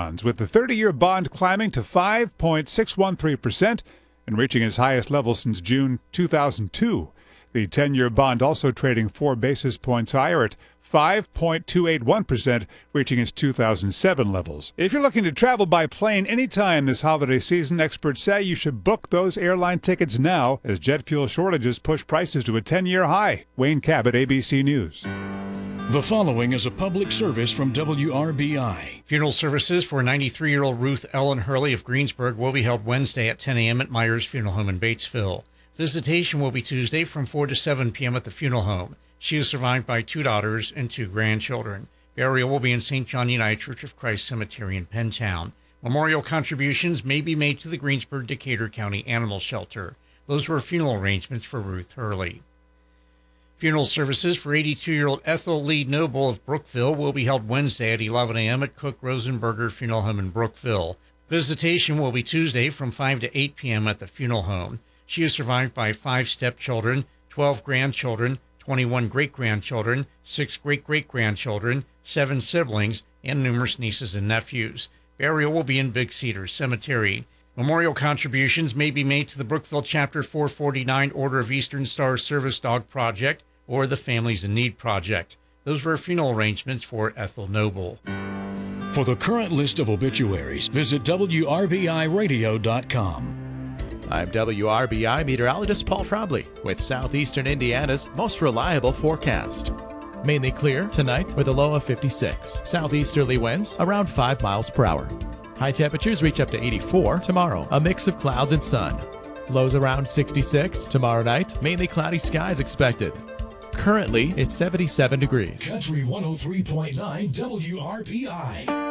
bonds, with the 30-year bond climbing to 5.613% and reaching its highest level since June 2002. The 10-year bond also trading 4 basis points higher at 5.281%, reaching its 2007 levels. If you're looking to travel by plane anytime this holiday season, experts say you should book those airline tickets now as jet fuel shortages push prices to a 10-year high. Wayne Cabot, ABC News. The following is a public service from WRBI. Funeral services for 93-year-old Ruth Ellen Hurley of Greensburg will be held Wednesday at 10 a.m. at Myers Funeral Home in Batesville. Visitation will be Tuesday from 4 to 7 p.m. at the funeral home. She is survived by 2 daughters and 2 grandchildren. Burial will be in St. John United Church of Christ Cemetery in Pentown. Memorial contributions may be made to the Greensburg-Decatur County Animal Shelter. Those were funeral arrangements for Ruth Hurley. Funeral services for 82-year-old Ethel Lee Noble of Brookville will be held Wednesday at 11 a.m. at Cook Rosenberger Funeral Home in Brookville. Visitation will be Tuesday from 5 to 8 p.m. at the funeral home. She is survived by 5 stepchildren, 12 grandchildren, 21 great-grandchildren, 6 great-great-grandchildren, 7 siblings, and numerous nieces and nephews. Burial will be in Big Cedar Cemetery. Memorial contributions may be made to the Brookville Chapter 449 Order of Eastern Star Service Dog Project or the Families in Need Project. Those were funeral arrangements for Ethel Noble. For the current list of obituaries, visit WRBIRadio.com. I'm WRBI meteorologist Paul Trombley with Southeastern Indiana's most reliable forecast. Mainly clear tonight with a low of 56. Southeasterly winds around 5 miles per hour. High temperatures reach up to 84 tomorrow, a mix of clouds and sun. Lows around 66 tomorrow night, mainly cloudy skies expected. Currently, it's 77 degrees. Country 103.9 WRBI.